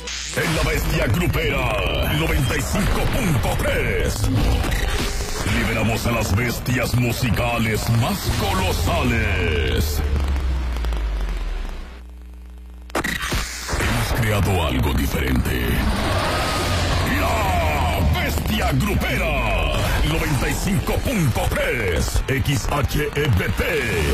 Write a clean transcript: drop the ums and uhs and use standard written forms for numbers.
En la bestia grupera 95.3 liberamos a las bestias musicales más colosales. Hemos creado algo diferente. La bestia grupera 95.3 XHEBP